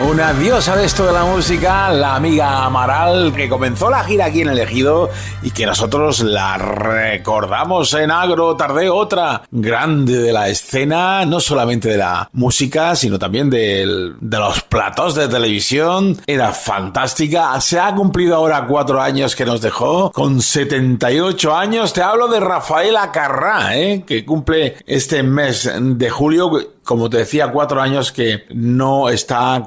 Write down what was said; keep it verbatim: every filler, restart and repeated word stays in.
Una diosa de esto de la música, la amiga Amaral, que comenzó la gira aquí en El Ejido y que nosotros la recordamos en Agro Tardeo, otra grande de la escena, no solamente de la música, sino también de, de los platos de televisión. Era fantástica. Se ha cumplido ahora cuatro años que nos dejó, con setenta y ocho años. Te hablo de Rafaela Carrà, ¿eh? Que cumple este mes de julio. Como te decía, cuatro años que no está